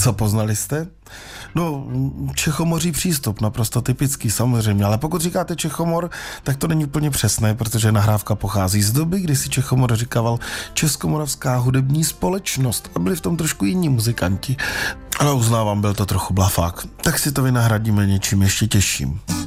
Co, poznali jste? No, čechomoří přístup, naprosto typický samozřejmě, ale pokud říkáte Čechomor, tak to není úplně přesné, protože nahrávka pochází z doby, kdy si Čechomor říkával Českomoravská hudební společnost a byli v tom trošku jiní muzikanti. Ale uznávám, byl to trochu blafák. Tak si to vynahradíme něčím ještě těžším.